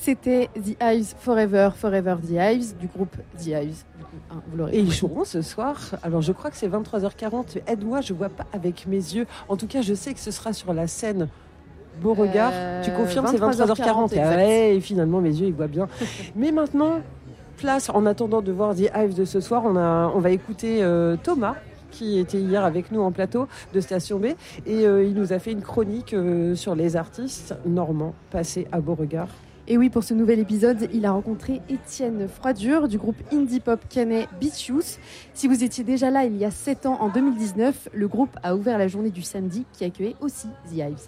C'était The Hives Forever, Forever The Hives, du groupe The Hives. Du coup, hein, vous l'aurez Et ils compris. joueront ce soir. Alors je crois que c'est 23h40. Aide-moi, je vois pas avec mes yeux. En tout cas, je sais que ce sera sur la scène Beauregard. Tu confirmes, c'est 23h40. exact. Et finalement, mes yeux, ils voient bien. Mais maintenant, place, en attendant de voir The Hives de ce soir, on va écouter Thomas, qui était hier avec nous en plateau de Station B. Et il nous a fait une chronique sur les artistes normands passés à Beauregard. Et oui, pour ce nouvel épisode, il a rencontré Étienne Froidure du groupe indie pop caennais Beach Youth. Si vous étiez déjà là il y a 7 ans, en 2019, le groupe a ouvert la journée du samedi qui accueillait aussi The Hives.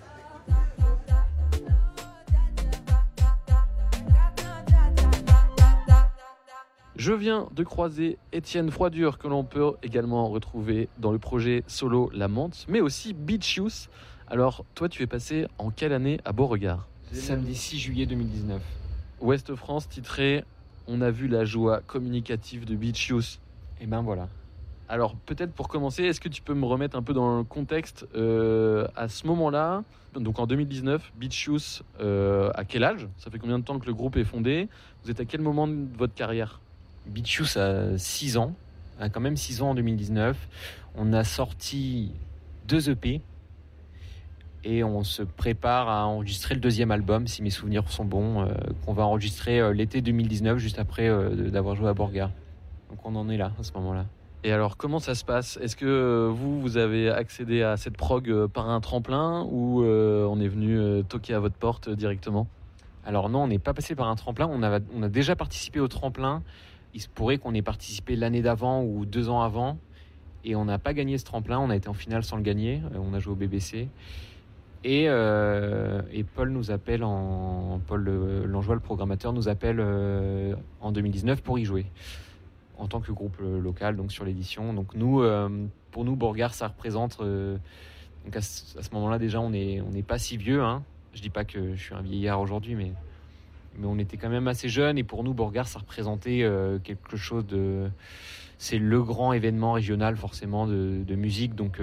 Je viens de croiser Étienne Froidure, que l'on peut également retrouver dans le projet solo La Menthe, mais aussi Beach Youth. Alors, toi, tu es passé en quelle année à Beauregard ? Samedi 6 juillet 2019. Ouest France titré « On a vu la joie communicative de Beach Youth ». Et ben voilà. Alors, peut-être pour commencer, est-ce que tu peux me remettre un peu dans le contexte à ce moment-là, donc en 2019, Beach Youth, à quel âge ? Ça fait combien de temps que le groupe est fondé ? Vous êtes à quel moment de votre carrière ? Beach Youth a 6 ans, a quand même 6 ans en 2019. On a sorti 2 EP et on se prépare à enregistrer le 2e album, si mes souvenirs sont bons, qu'on va enregistrer l'été 2019, juste après d'avoir joué à Beauregard. Donc on en est là, à ce moment-là. Et alors, comment ça se passe ? Est-ce que vous avez accédé à cette prog par un tremplin ou on est venu toquer à votre porte directement ? Alors non, on n'est pas passé par un tremplin, on a déjà participé au tremplin. Il se pourrait qu'on ait participé l'année d'avant ou 2 ans avant, et on n'a pas gagné ce tremplin, on a été en finale sans le gagner, on a joué au BBC. Et Paul nous appelle, Paul Langeois, le programmateur, nous appelle en 2019 pour y jouer, en tant que groupe local, donc sur l'édition. Donc nous, pour nous, Beauregard, ça représente... donc à ce moment-là, déjà, on n'est pas si vieux, hein. Je dis pas que je suis un vieillard aujourd'hui, mais on était quand même assez jeunes. Et pour nous, Beauregard, ça représentait quelque chose de... C'est le grand événement régional, forcément, de musique. Donc,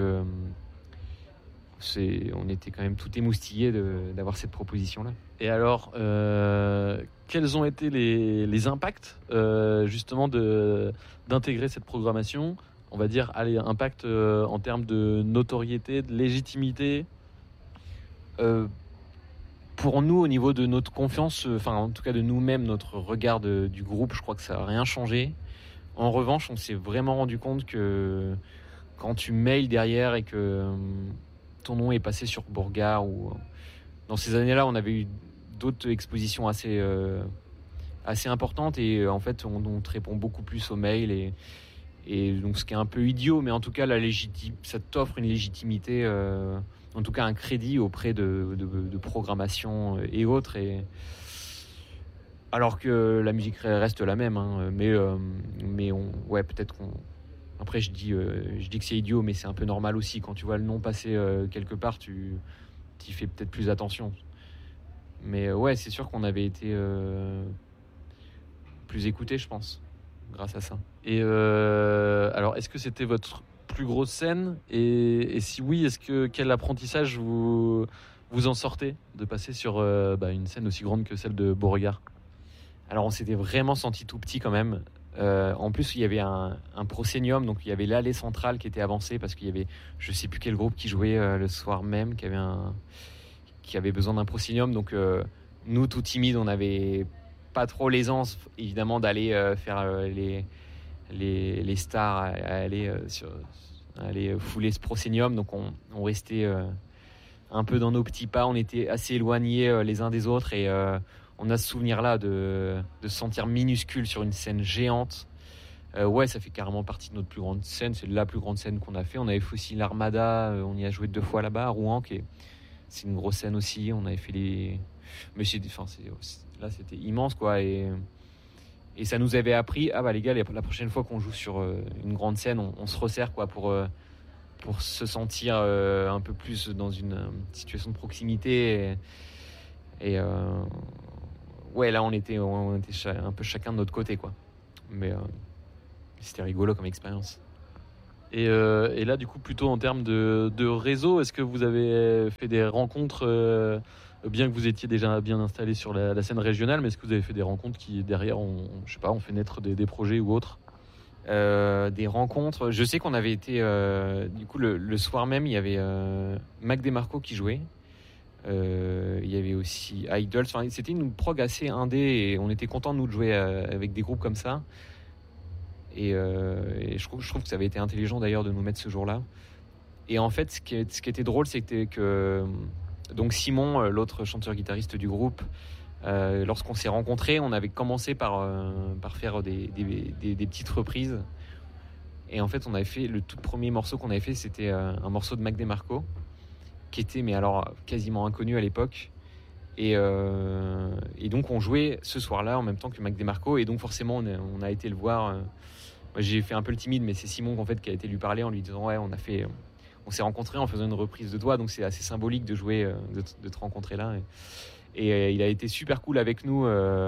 on était quand même tout émoustillés d'avoir cette proposition-là. Et alors, quels ont été les impacts, justement, d'intégrer cette programmation ? On va dire, impact en termes de notoriété, de légitimité. Pour nous, au niveau de notre confiance, enfin en tout cas de nous-mêmes, notre regard du groupe, je crois que ça n'a rien changé. En revanche, on s'est vraiment rendu compte que quand tu mails derrière et que ton nom est passé sur Beauregard, ou dans ces années-là, on avait eu d'autres expositions assez importantes, et en fait, on te répond beaucoup plus aux mails, et donc ce qui est un peu idiot, mais en tout cas, ça t'offre une légitimité, en tout cas un crédit auprès de programmation et autres. Alors que la musique reste la même, hein, mais peut-être qu'on... Après, je dis que c'est idiot, mais c'est un peu normal aussi. Quand tu vois le nom passer quelque part, tu y fais peut-être plus attention. Mais c'est sûr qu'on avait été plus écoutés, je pense, grâce à ça. Et alors, est-ce que c'était votre plus grosse scène ? Et si oui, quel apprentissage vous en sortez de passer sur une scène aussi grande que celle de Beauregard ? Alors, on s'était vraiment senti tout petit quand même. En plus, il y avait un proscenium, donc il y avait l'allée centrale qui était avancée parce qu'il y avait, je sais plus quel groupe qui jouait le soir même, qui avait besoin d'un proscenium. Donc nous, tout timides, on n'avait pas trop l'aisance, évidemment, d'aller faire les stars, à aller fouler ce proscenium. Donc on restait un peu dans nos petits pas, on était assez éloignés les uns des autres, et on a ce souvenir-là de se sentir minuscule sur une scène géante. Ça fait carrément partie de notre plus grande scène. C'est la plus grande scène qu'on a fait. On avait fait aussi l'Armada. On y a joué 2 fois là-bas, à Rouen, c'est une grosse scène aussi. On avait fait les... Mais là, c'était immense, quoi. Et ça nous avait appris... Ah bah les gars, la prochaine fois qu'on joue sur une grande scène, on se resserre, quoi, pour se sentir un peu plus dans une situation de proximité. Et là, on était un peu chacun de notre côté, quoi. Mais c'était rigolo comme expérience. Et là, du coup, plutôt en termes de réseau, est-ce que vous avez fait des rencontres bien que vous étiez déjà bien installé sur la scène régionale, mais est-ce que vous avez fait des rencontres qui derrière je sais pas, ont fait naître des projets ou autres? Des rencontres. Je sais qu'on avait été du coup le soir même, il y avait Mac DeMarco qui jouait. Il y avait aussi Idols. Enfin, c'était une prog assez indé et on était content nous de jouer avec des groupes comme ça. Et je trouve que ça avait été intelligent d'ailleurs de nous mettre ce jour-là. Et en fait, ce qui était drôle, c'était que donc Simon, l'autre chanteur-guitariste du groupe, lorsqu'on s'est rencontrés, on avait commencé par faire des petites reprises. Et en fait, on avait fait le tout premier morceau qu'on avait fait, c'était un morceau de Mac DeMarco, qui était mais alors quasiment inconnu à l'époque. Et donc on jouait ce soir-là en même temps que Mac DeMarco. Et donc forcément, on a été le voir. Moi, j'ai fait un peu le timide, mais c'est Simon en fait qui a été lui parler en lui disant ouais, on s'est rencontrés en faisant une reprise de toi, donc c'est assez symbolique de jouer, de te rencontrer là. Et il a été super cool avec nous.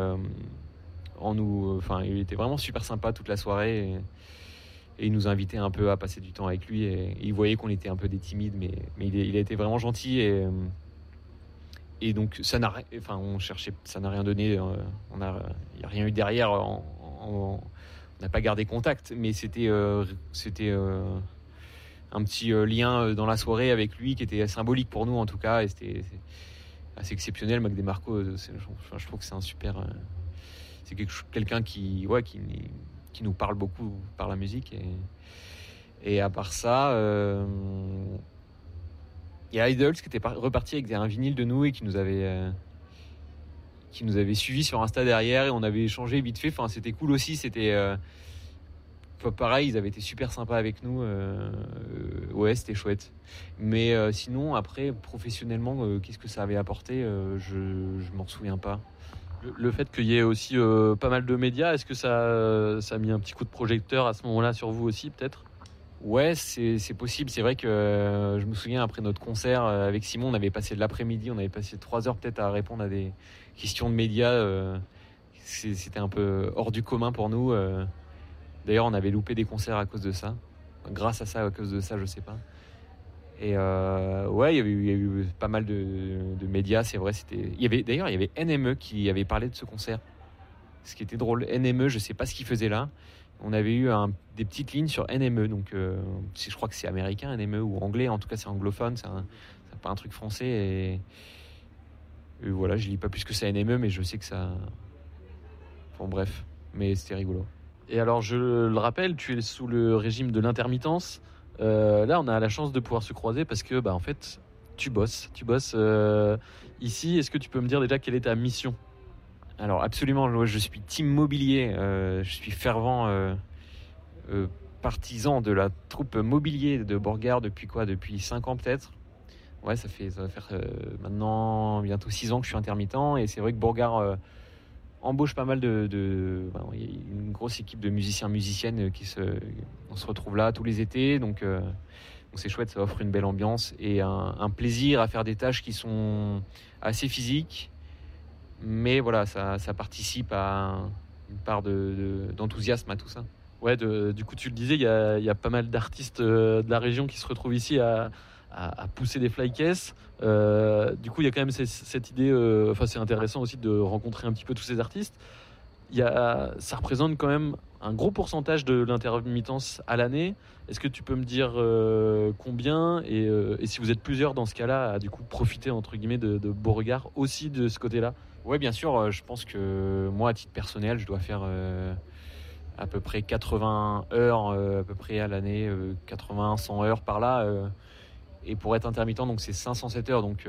Il était vraiment super sympa toute la soirée. Et il nous a invités un peu à passer du temps avec lui. Et il voyait qu'on était un peu des timides, mais il a été vraiment gentil. Et donc ça n'a rien donné. Il n'y a rien eu derrière. On n'a pas gardé contact, mais c'était un petit lien dans la soirée avec lui qui était symbolique pour nous en tout cas. Et c'était assez exceptionnel. Mac DeMarco, je trouve que c'est un super. C'est quelqu'un qui nous parle beaucoup par la musique. Et à part ça, il y a Idols qui était reparti avec un vinyle de nous et qui nous avait suivis sur Insta derrière et on avait échangé vite fait. Enfin, c'était cool aussi. C'était pareil, ils avaient été super sympas avec nous. Ouais, c'était chouette. Mais sinon, après, professionnellement, qu'est-ce que ça avait apporté je m'en souviens pas. Le fait qu'il y ait aussi pas mal de médias, est-ce que ça a mis un petit coup de projecteur à ce moment-là sur vous aussi, peut-être? Ouais, c'est possible. C'est vrai que je me souviens, après notre concert avec Simon, on avait passé de l'après-midi, on avait passé 3 heures peut-être à répondre à des questions de médias. C'était un peu hors du commun pour nous. D'ailleurs, on avait loupé des concerts à cause de ça. Grâce à ça, à cause de ça, je sais pas. Et ouais, il y a eu pas mal de médias, c'est vrai. Il y avait NME qui avait parlé de ce concert. Ce qui était drôle. NME, je sais pas ce qu'il faisait là. On avait eu des petites lignes sur NME, donc je crois que c'est américain NME ou anglais. En tout cas, c'est anglophone. C'est pas un truc français. Et voilà, je lis pas plus que ça NME, mais je sais que ça. Bon, bref, mais c'était rigolo. Et alors, je le rappelle, tu es sous le régime de l'intermittence. Là, on a la chance de pouvoir se croiser parce que, en fait, tu bosses ici. Est-ce que tu peux me dire déjà quelle est ta mission? Alors, absolument, je suis team mobilier. Je suis fervent partisan de la troupe mobilier de Borgard depuis 5 ans peut-être. Ouais, ça va faire maintenant bientôt 6 ans que je suis intermittent. Et c'est vrai que Borgard embauche pas mal il y a une grosse équipe de musiciennes on se retrouve là tous les étés, donc c'est chouette, ça offre une belle ambiance et un plaisir à faire des tâches qui sont assez physiques, mais voilà, ça participe à une part d'enthousiasme à tout ça. Ouais, du coup tu le disais, il y a pas mal d'artistes de la région qui se retrouvent ici à pousser des flycases. Du coup, il y a quand même cette idée. C'est intéressant aussi de rencontrer un petit peu tous ces artistes. Ça représente quand même un gros pourcentage de l'intermittence à l'année. Est-ce que tu peux me dire combien et si vous êtes plusieurs dans ce cas-là, à du coup profiter entre guillemets de Beauregard aussi de ce côté-là? Ouais, bien sûr. Je pense que moi, à titre personnel, je dois faire à peu près 80 heures à peu près à l'année, 80, 100 heures par là. Et pour être intermittent, donc c'est 507 heures. Donc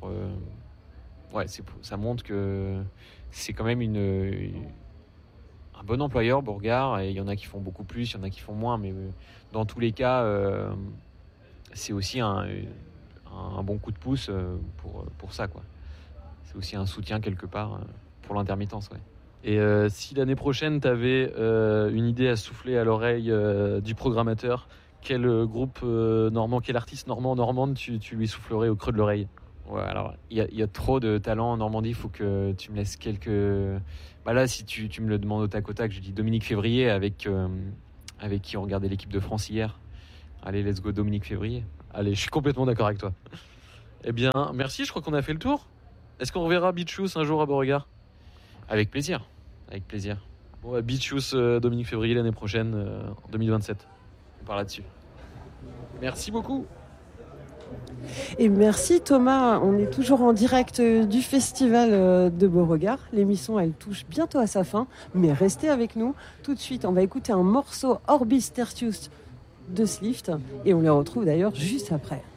ça montre que c'est quand même un bon employeur, Bourgard. Et il y en a qui font beaucoup plus, il y en a qui font moins. Mais dans tous les cas, c'est aussi un bon coup de pouce pour ça, quoi. C'est aussi un soutien quelque part pour l'intermittence, ouais. Et si l'année prochaine, tu avais une idée à souffler à l'oreille du programmateur, quel groupe normand, quel artiste normande tu lui soufflerais au creux de l'oreille? Ouais, alors il y a trop de talent en Normandie, il faut que tu me laisses quelques. Là, si tu me le demandes au tac, je dis Dominique Février avec qui on regardait l'équipe de France hier. Allez, let's go Dominique Février. Allez, je suis complètement d'accord avec toi. Eh bien, merci, je crois qu'on a fait le tour. Est-ce qu'on reverra Beach Youth un jour à Beauregard? Avec plaisir. Avec plaisir. Bon, bah, Beach Youth, Dominique Février l'année prochaine, en 2027. On part là-dessus. Merci beaucoup. Et merci Thomas, on est toujours en direct du festival de Beauregard. L'émission elle touche bientôt à sa fin, mais restez avec nous. Tout de suite, on va écouter un morceau Orbis Tertius de Slift et on les retrouve d'ailleurs juste après.